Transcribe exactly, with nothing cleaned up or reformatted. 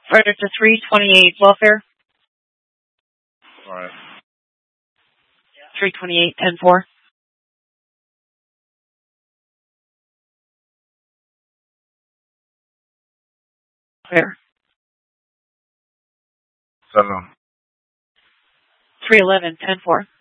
Further to three twenty-eight welfare. All right. three twenty-eight ten four. Clear. Seven. three eleven ten four.